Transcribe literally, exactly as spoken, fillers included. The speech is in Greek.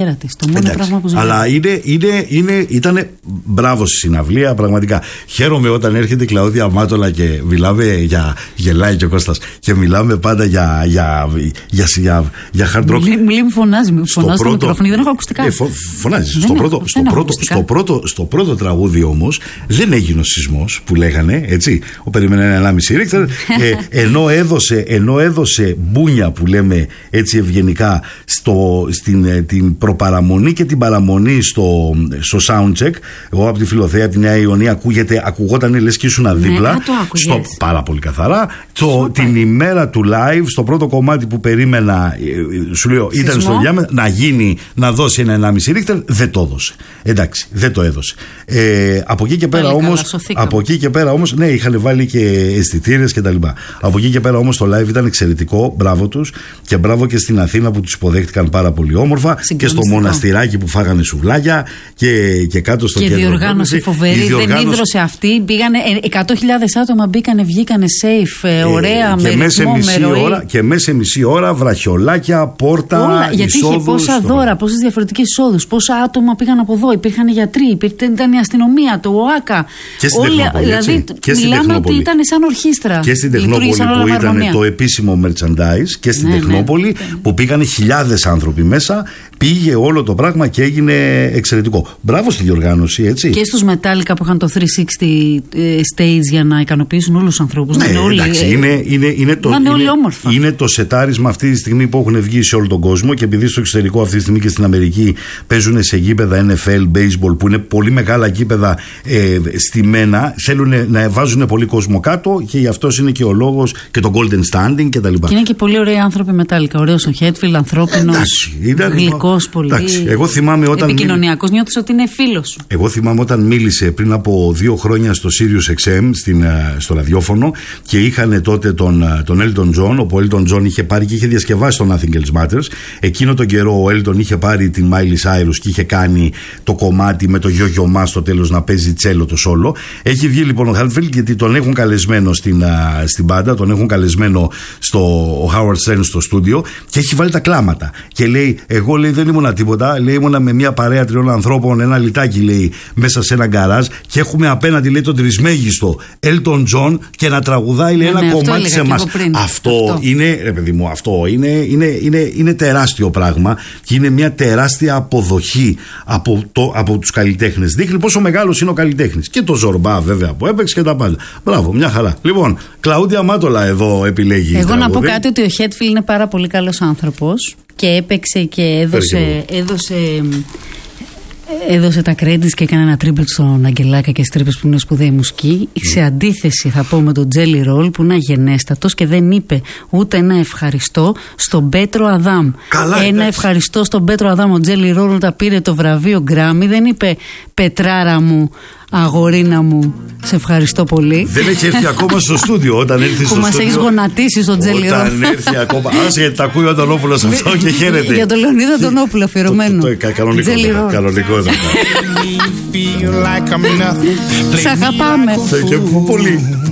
μέρα της. Το μόνο πράγμα που ζητάει. Αλλά είναι, είναι, είναι, ήταν μπράβο στη συναυλία, πραγματικά. Χαίρομαι όταν έρχεται η Κλαούδια Μάτολα και μιλάμε για. Γελάει και ο Κώστας. Και μιλάμε πάντα για, για, για, για, για hard rock. Μου λέει, φωνάζει, μου φωνάζει το μικρόφωνο, δεν έχω ακουστικά. Ε, φω, φωνάζει. Στο, πρώτο, στο, πρώτο, στο, πρώτο, στο πρώτο τραγούδι όμως δεν έγινε ο σεισμός που λέγανε, έτσι. Ο περίμενε ένα ενάμιση ρίχτερ. ε, ενώ, έδωσε, ενώ έδωσε μπούνια που λέμε έτσι ευγενικά στο, στην την προπαραμονή και την παραμονή στο, στο soundcheck. Εγώ από τη Φιλοθέα, από τη Νέα Ιωνία, ακούγεται, ακουγόταν λες και ήσουν δίπλα. Ναι, στο, πάρα πολύ καθαρά. Το, την ημέρα του live, στο πρώτο κομμάτι που περίμενα, σου λέω, Σεισμό. Ήταν στο διάμετρο να γίνει, να δώσει ένα ενάμιση ρίχτερ, δεν το έδωσε. Εντάξει, δεν το έδωσε. Ε, από εκεί και πέρα όμως, από εκεί και πέρα όμως, ναι, είχαν βάλει και αισθητήρες και τα λοιπά. Από εκεί και πέρα όμως το live ήταν εξαιρετικό, μπράβο τους και μπράβο και στην Αθήνα που τους υποδέχτηκαν πάρα πολύ όμορφα και στο μοναστηράκι που φάγανε σουβλάκια και, και κάτω στο κέντρο. Και διοργάνωση φοβερή, δεν ίδρωσε αυτή. Πήγανε εκατό χιλιάδες άτομα, μπήκανε, βγήκανε safe, ε, ωραία, ε, με ρυθμό, με ροή. Ώρα, και μέσα σε μισή ώρα βραχιολάκια, πόρτα, όλα, γιατί εισόδους, είχε πόσα δώρα, πόσες διαφορετικές εισόδους, πόσα άτομα πήγαν από εδώ. Υπήρχαν γιατροί, υπήρχαν, ήταν η αστυνομία, το ΟΑΚΑ. Και στην όλοι, Τεχνόπολη. Δηλαδή, και στην μιλάμε Τεχνόπολη. ότι ήταν σαν ορχήστρα. Και στην Τεχνόπολη που ήταν το επίσημο merchandise, και στην ναι, Τεχνόπολη ναι, που πήγαν χιλιάδες άνθρωποι μέσα. Πήγε όλο το πράγμα και έγινε εξαιρετικό. Μπράβο στη διοργάνωση, έτσι. Και στους Metallica που είχαν το τριακόσια εξήντα stage για να ικανοποιήσουν όλους τους ανθρώπους. Ναι, να είναι όλοι, εντάξει, είναι, είναι, είναι, το, είναι, είναι, όμορφα. Είναι το σετάρισμα αυτή τη στιγμή που έχουν βγει σε όλο τον κόσμο και επειδή στο εξωτερικό αυτή τη στιγμή και στην Αμερική παίζουν σε γήπεδα N F L, baseball που είναι πολύ μεγάλα γήπεδα ε, στημένα, θέλουν να βάζουν πολύ κόσμο κάτω και γι' αυτό είναι και ο λόγος και το golden standing κτλ. Και, και είναι και πολύ ωραίοι άνθρωποι Metallica. Ωραίος ο Hetfield, ανθρώπινος, γλυκός πολύ. Εντάξει, εγώ θυμάμαι όταν επικοινωνιακός, νιώθεις ότι είναι φίλος σου. Εγώ θυμάμαι όταν μίλησε πριν από δύο χρόνια στο Sirius εξ εμ στην, στο ραδιόφωνο και είχαν τότε τον, τον Elton John, όπου ο Elton John είχε πάρει και είχε διασκευάσει τον Nothing Else Matters. Εκείνο τον καιρό ο Elton είχε πάρει την Miley Cyrus και είχε κάνει το κομμάτι με το Yo-Yo Ma στο τέλος να παίζει τσέλο το σόλο. Έχει βγει λοιπόν ο Hatfield γιατί τον έχουν καλεσμένο στην, στην μπάντα, τον έχουν καλεσμένο στο Howard Stern στο στούντιο και έχει βάλει τα κλάματα. Και λέει, εγώ λέει δεν ήμουνα τίποτα, λέει ήμουνα με μια παρέα τριών ανθρώπων, ένα λιτάκι λέει μέσα σε ένα γκαράζ και έχουμε απέναντι λέει τον τρισμέγιστο Elton John και να τραγουδάει λέει, ένα ναι, κομμάτι σε εμάς. Αυτό, αυτό είναι, ρε παιδί μου, αυτό είναι, είναι, είναι, είναι τεράστιο πράγμα και είναι μια τεράστια αποδοχή από, το, από τους καλλιτέχνες. Δείχνει πόσο μεγάλος είναι ο καλλιτέχνης. Και το Ζορμπά βέβαια που έπαιξε και τα πάντα. Μπράβο, μια χαρά. Λοιπόν, Κλαούντια Μάτολα εδώ επιλέγει. Εγώ να πω κάτι ότι ο Hetfield είναι πάρα πολύ καλός άνθρωπος και έπαιξε και έδωσε, έδωσε, έδωσε τα credits και έκανε ένα tribute στον Αγγελάκα και στις τρύπες που είναι σπουδαίη μουσική. Mm. Σε αντίθεση θα πω με τον Jelly Roll που είναι αγενέστατος και δεν είπε ούτε ένα ευχαριστώ στον Πέτρο Αδάμ. Καλά, ένα εντάξει. ευχαριστώ στον Πέτρο Αδάμ. Ο Jelly Roll όταν πήρε το βραβείο Grammy δεν είπε Πετράρα μου, αγορίνα μου, σε ευχαριστώ πολύ. Δεν έχει έρθει ακόμα στο στούντιο. Όταν έρθει στο που μας έχεις γονατίσει στον Jelly Roll. Όταν έρθει ακόμα. Άσε γιατί τα ακούει ο Αντωνόπουλος αυτό και χαίρεται. Για τον Λεωνίδα Αντωνόπουλο αφιερωμένο. Κανονικό. Σ' αγαπάμε. Πολύ.